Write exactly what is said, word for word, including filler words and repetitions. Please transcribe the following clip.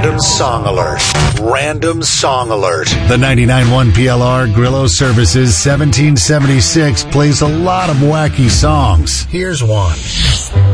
Random Song Alert. Random Song Alert. The ninety-nine point one P L R Grillo Services seventeen seventy-six plays a lot of wacky songs. Here's one.